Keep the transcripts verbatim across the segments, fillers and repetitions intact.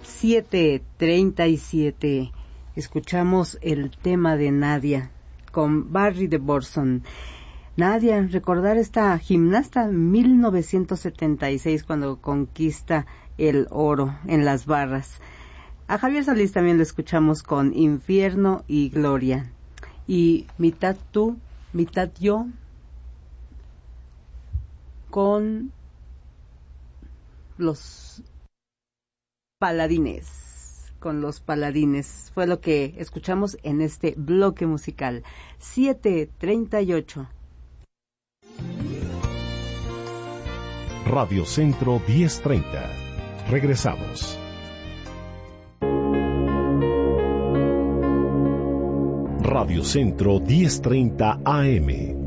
siete treinta y siete. Escuchamos el tema de Nadia con Barry de Borson. Nadia, recordar esta gimnasta mil novecientos setenta y seis cuando conquista el oro en las barras. A Javier Solís también lo escuchamos con Infierno y Gloria. Y Mitad tú, mitad yo con los Paladines. Con los Paladines. Fue lo que escuchamos en este bloque musical. siete treinta y ocho. Radio Centro diez treinta. Regresamos. Radio Centro diez treinta A M.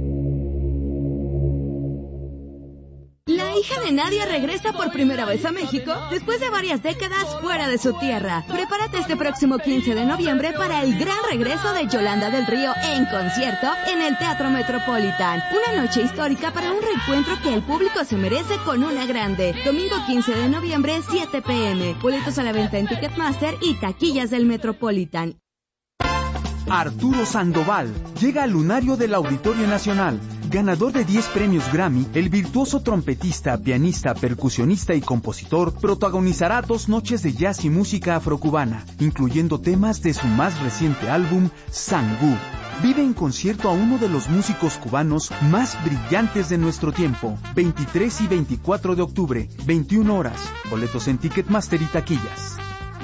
La hija de Nadia regresa por primera vez a México después de varias décadas fuera de su tierra. Prepárate este próximo quince de noviembre para el gran regreso de Yolanda del Río en concierto en el Teatro Metropolitan. Una noche histórica para un reencuentro que el público se merece con una grande. Domingo quince de noviembre, siete pe eme. Boletos a la venta en Ticketmaster y taquillas del Metropolitan. Arturo Sandoval llega al lunario del Auditorio Nacional. Ganador de diez premios Grammy, el virtuoso trompetista, pianista, percusionista y compositor protagonizará dos noches de jazz y música afrocubana, incluyendo temas de su más reciente álbum, Sangú. Vive en concierto a uno de los músicos cubanos más brillantes de nuestro tiempo. veintitrés y veinticuatro de octubre, veintiuna horas. Boletos en Ticketmaster y taquillas.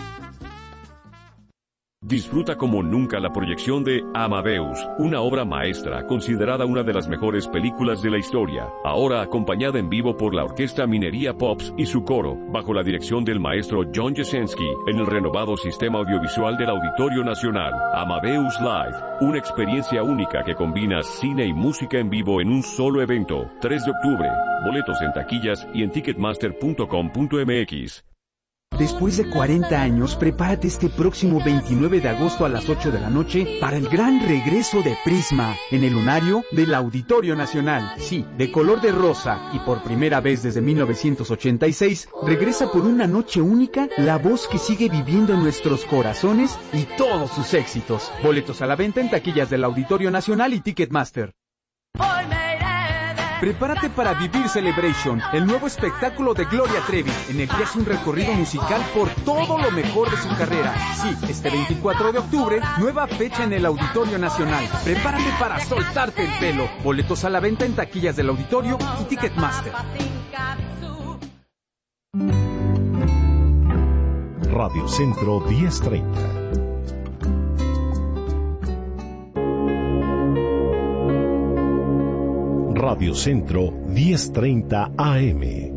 Disfruta como nunca la proyección de Amadeus, una obra maestra considerada una de las mejores películas de la historia, ahora acompañada en vivo por la Orquesta Minería Pops y su coro, bajo la dirección del maestro John Jasenski, en el renovado sistema audiovisual del Auditorio Nacional. Amadeus Live, una experiencia única que combina cine y música en vivo en un solo evento. tres de octubre, boletos en taquillas y en ticketmaster punto com punto eme equis. Después de cuarenta años, prepárate este próximo veintinueve de agosto a las ocho de la noche para el gran regreso de Prisma en el lunario del Auditorio Nacional. Sí, de color de rosa y por primera vez desde mil novecientos ochenta y seis, regresa por una noche única la voz que sigue viviendo en nuestros corazones y todos sus éxitos. Boletos a la venta en taquillas del Auditorio Nacional y Ticketmaster. Prepárate para vivir Celebration, el nuevo espectáculo de Gloria Trevi, en el que hace un recorrido musical por todo lo mejor de su carrera. Sí, este veinticuatro de octubre, nueva fecha en el Auditorio Nacional. Prepárate para soltarte el pelo. Boletos a la venta en taquillas del Auditorio y Ticketmaster. Radio Centro diez treinta. Radio Centro diez treinta A M.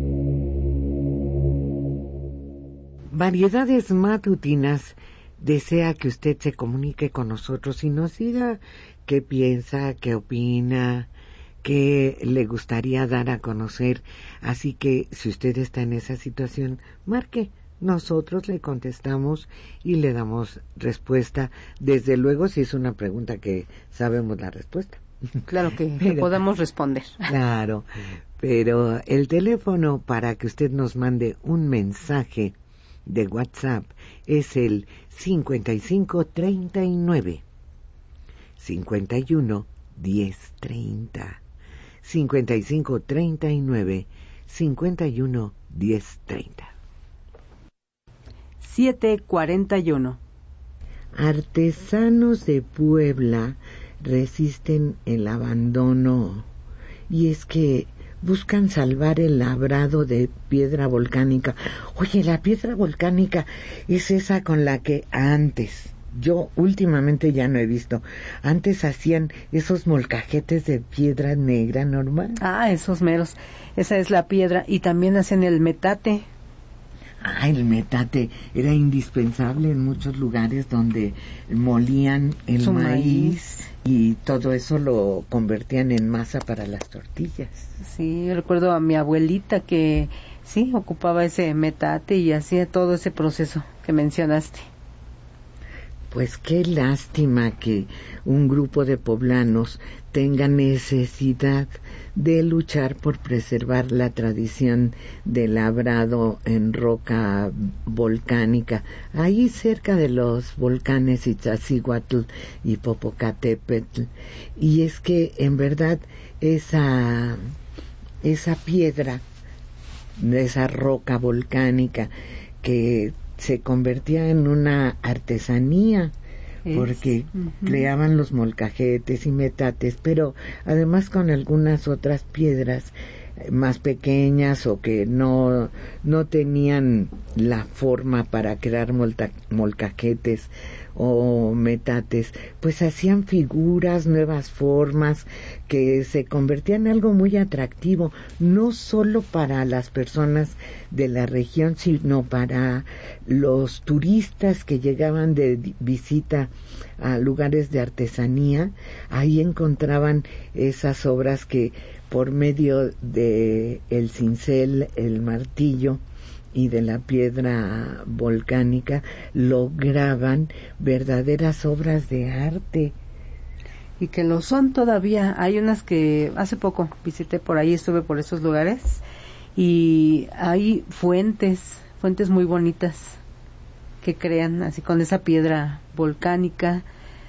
Variedades Matutinas desea que usted se comunique con nosotros y nos diga qué piensa, qué opina, qué le gustaría dar a conocer. Así que si usted está en esa situación, marque. Nosotros le contestamos y le damos respuesta. Desde luego, si es una pregunta que sabemos la respuesta. Claro que, pero, que podemos responder. Claro, pero el teléfono para que usted nos mande un mensaje de WhatsApp es el cincuenta y cinco treinta y nueve cincuenta y uno diez treinta. cincuenta y cinco treinta y nueve cincuenta y uno diez treinta. siete cuarenta y uno. Artesanos de Puebla resisten el abandono, y es que buscan salvar el labrado de piedra volcánica. Oye, la piedra volcánica es esa con la que antes, yo últimamente ya no he visto, antes hacían esos molcajetes de piedra negra normal. Ah, esos meros, esa es la piedra, y también hacen el metate. Ah, el metate era indispensable en muchos lugares donde molían el Su maíz, maíz y todo eso lo convertían en masa para las tortillas. Sí, yo recuerdo a mi abuelita que sí ocupaba ese metate y hacía todo ese proceso que mencionaste. Pues qué lástima que un grupo de poblanos tenga necesidad de luchar por preservar la tradición del labrado en roca volcánica, ahí cerca de los volcanes Iztaccíhuatl y Popocatépetl. Y es que en verdad esa, esa piedra, esa roca volcánica que se convertía en una artesanía, porque uh-huh. creaban los molcajetes y metates, pero además con algunas otras piedras más pequeñas o que no no tenían la forma para crear molta, molcajetes o metates, pues hacían figuras, nuevas formas que se convertían en algo muy atractivo, no solo para las personas de la región, sino para los turistas que llegaban de visita a lugares de artesanía. Ahí encontraban esas obras que por medio de el cincel, el martillo y de la piedra volcánica lograban verdaderas obras de arte. Y que lo son todavía. Hay unas que hace poco visité por ahí, estuve por esos lugares y hay fuentes, fuentes muy bonitas que crean así con esa piedra volcánica.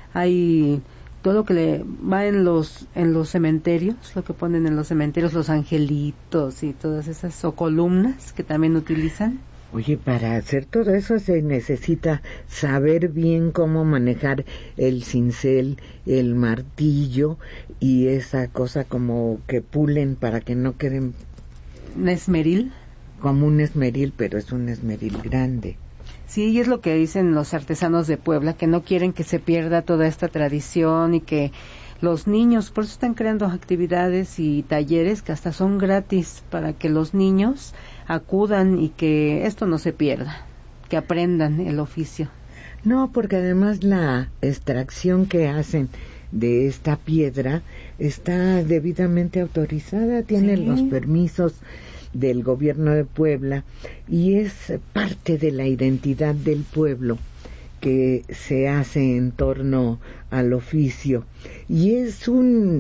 Hay todo lo que le va en los en los cementerios, lo que ponen en los cementerios, los angelitos y todas esas, o columnas que también utilizan. Oye, para hacer todo eso se necesita saber bien cómo manejar el cincel, el martillo y esa cosa como que pulen para que no queden... ¿Un esmeril? Como un esmeril, pero es un esmeril grande. Sí, y es lo que dicen los artesanos de Puebla, que no quieren que se pierda toda esta tradición y que los niños, por eso están creando actividades y talleres que hasta son gratis para que los niños acudan y que esto no se pierda, que aprendan el oficio. No, porque además la extracción que hacen de esta piedra está debidamente autorizada, tiene sí. los permisos del gobierno de Puebla y es parte de la identidad del pueblo que se hace en torno al oficio, y es un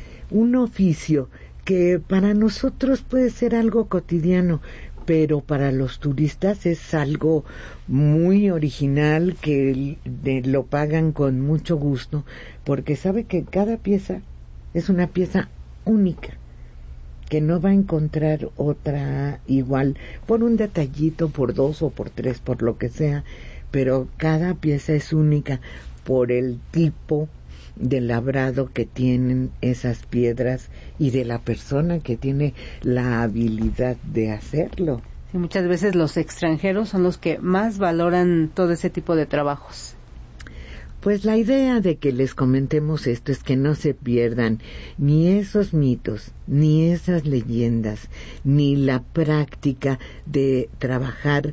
un oficio que para nosotros puede ser algo cotidiano, pero para los turistas es algo muy original que de, lo pagan con mucho gusto porque sabe que cada pieza es una pieza única, que no va a encontrar otra igual, por un detallito, por dos o por tres, por lo que sea, pero cada pieza es única por el tipo de labrado que tienen esas piedras y de la persona que tiene la habilidad de hacerlo. Sí, muchas veces los extranjeros son los que más valoran todo ese tipo de trabajos. Pues la idea de que les comentemos esto es que no se pierdan ni esos mitos, ni esas leyendas, ni la práctica de trabajar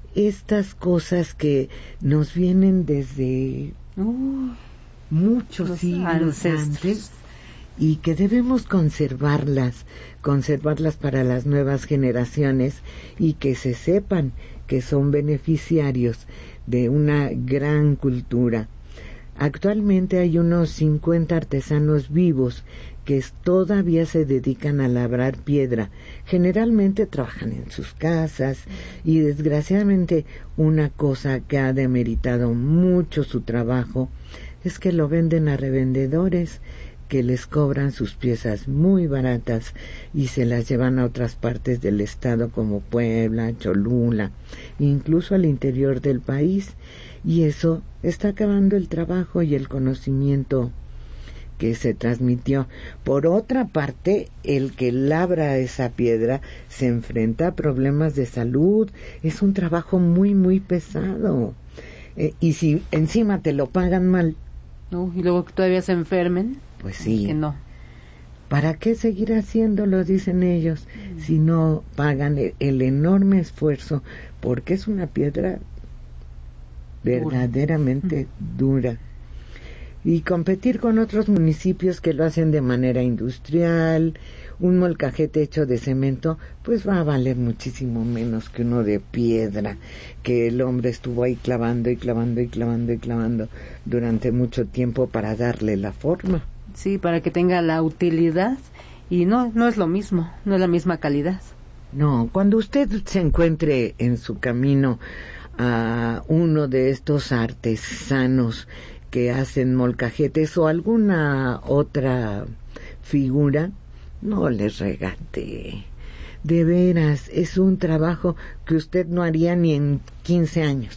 estas cosas que nos vienen desde uh, muchos siglos antes y que debemos conservarlas, conservarlas para las nuevas generaciones y que se sepan que son beneficiarios de una gran cultura. Actualmente hay unos cincuenta artesanos vivos que todavía se dedican a labrar piedra. Generalmente trabajan en sus casas y desgraciadamente una cosa que ha demeritado mucho su trabajo es que lo venden a revendedores que les cobran sus piezas muy baratas y se las llevan a otras partes del estado como Puebla, Cholula, incluso al interior del país. Y eso está acabando el trabajo y el conocimiento que se transmitió. Por otra parte, el que labra esa piedra se enfrenta a problemas de salud. Es un trabajo muy, muy pesado. Eh, y si encima te lo pagan mal... ¿no? Y luego que todavía se enfermen. Pues sí. Que no. ¿Para qué seguir haciéndolo, dicen ellos, mm. si no pagan el, el enorme esfuerzo? Porque es una piedra verdaderamente dura. y competir con otros municipios que lo hacen de manera industrial. Un molcajete hecho de cemento pues va a valer muchísimo menos que uno de piedra, que el hombre estuvo ahí clavando y clavando y clavando y clavando durante mucho tiempo para darle la forma. Sí, para que tenga la utilidad, y no, no es lo mismo, no es la misma calidad. No, cuando usted se encuentre en su camino a uno de estos artesanos que hacen molcajetes o alguna otra figura, no les regate. De veras, es un trabajo que usted no haría ni en quince años.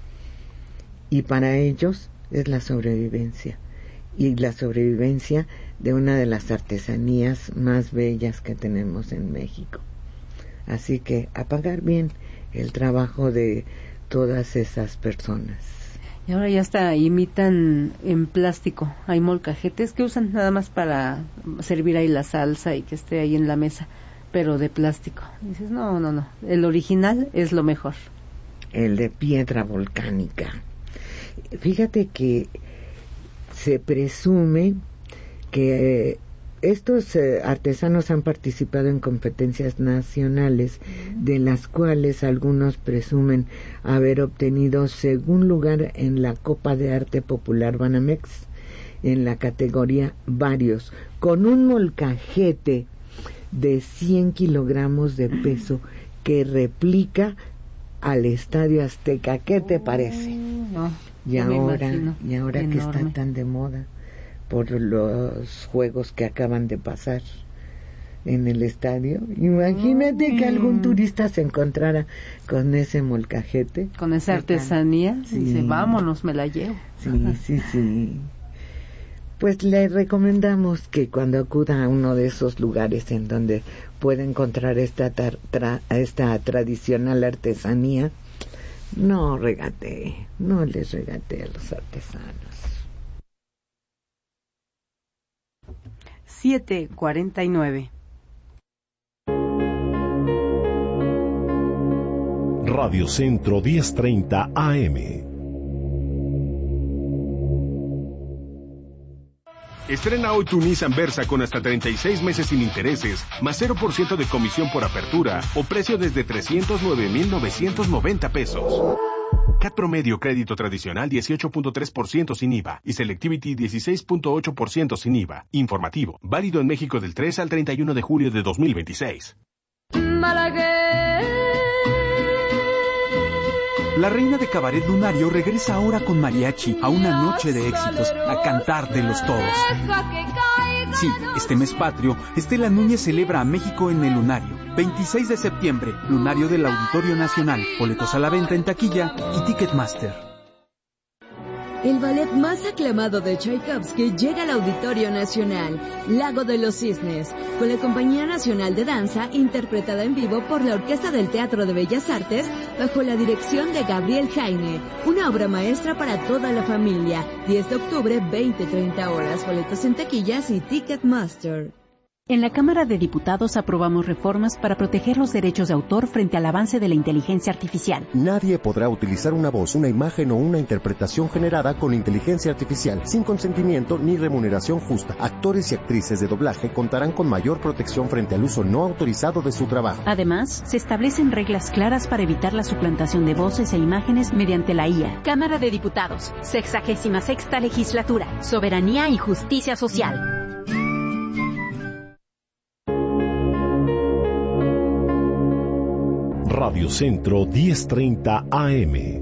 Y para ellos es la sobrevivencia. Y la sobrevivencia de una de las artesanías más bellas que tenemos en México. Así que a pagar bien el trabajo de todas esas personas. Y ahora ya hasta imitan en plástico. Hay molcajetes que usan nada más para servir ahí la salsa y que esté ahí en la mesa, pero de plástico. Y dices, no, no, no, el original es lo mejor. El de piedra volcánica. Fíjate que se presume que eh, estos eh, artesanos han participado en competencias nacionales, de las cuales algunos presumen haber obtenido segundo lugar en la Copa de Arte Popular Banamex, en la categoría varios, con un molcajete de cien kilogramos de peso que replica al Estadio Azteca. ¿Qué te parece? No, y ahora, y ahora que está tan de moda por los juegos que acaban de pasar en el estadio, imagínate mm. que algún turista se encontrara con ese molcajete, con esa artesanía, sí. Y dice, vámonos, me la llevo. Sí, sí, sí. Pues le recomendamos que cuando acuda a uno de esos lugares en donde puede encontrar esta, tra- esta tradicional artesanía, no regatee, no les regatee a los artesanos. siete cuarenta y nueve. Radio Centro diez treinta A M. Estrena hoy tu Nissan Versa con hasta treinta y seis meses sin intereses, más cero por ciento de comisión por apertura o precio desde trescientos nueve mil novecientos noventa pesos. C A T promedio crédito tradicional dieciocho punto tres por ciento sin I V A y Selectivity dieciséis punto ocho por ciento sin I V A. Informativo, válido en México del tres al treinta y uno de julio de dos mil veintiséis. La reina de Cabaret Lunario regresa ahora con mariachi a una noche de éxitos, a cantar de los todos. Sí, este mes patrio, Estela Núñez celebra a México en el Lunario. veintiséis de septiembre, Lunario del Auditorio Nacional. Boletos a la venta en taquilla y Ticketmaster. El ballet más aclamado de Tchaikovsky llega al Auditorio Nacional, Lago de los Cisnes, con la Compañía Nacional de Danza, interpretada en vivo por la Orquesta del Teatro de Bellas Artes, bajo la dirección de Gabriel Jaime. Una obra maestra para toda la familia. diez de octubre, veinte a treinta horas. Boletos en taquillas y Ticketmaster. En la Cámara de Diputados aprobamos reformas para proteger los derechos de autor frente al avance de la inteligencia artificial. Nadie podrá utilizar una voz, una imagen o una interpretación generada con inteligencia artificial sin consentimiento ni remuneración justa. Actores y actrices de doblaje contarán con mayor protección frente al uso no autorizado de su trabajo. Además, se establecen reglas claras para evitar la suplantación de voces e imágenes mediante la I A. Cámara de Diputados, sexagésima sexta legislatura, soberanía y justicia social. Radio Centro diez treinta A M.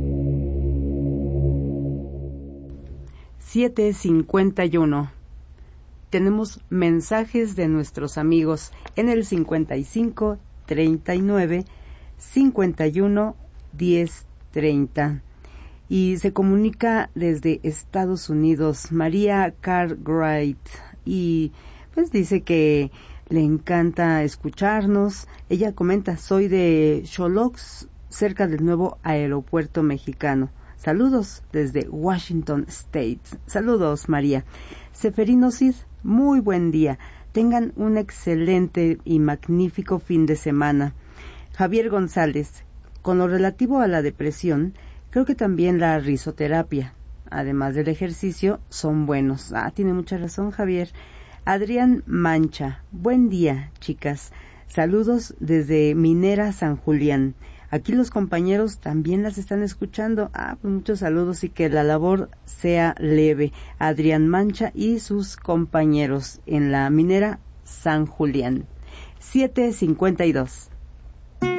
siete cincuenta y uno. Tenemos mensajes de nuestros amigos en el cincuenta y cinco, treinta y nueve, cincuenta y uno, diez, treinta. Y se comunica desde Estados Unidos María Cartwright y pues dice que le encanta escucharnos. Ella comenta, soy de Xolox, cerca del nuevo aeropuerto mexicano. Saludos desde Washington State. Saludos, María. Seferino Cid, muy buen día. Tengan un excelente y magnífico fin de semana. Javier González, con lo relativo a la depresión, creo que también la risoterapia además del ejercicio, son buenos. Ah, tiene mucha razón, Javier. Adrián Mancha, buen día, chicas. Saludos desde Minera San Julián. Aquí los compañeros también las están escuchando. Ah, pues muchos saludos y que la labor sea leve. Adrián Mancha y sus compañeros en la Minera San Julián. siete cincuenta y dos.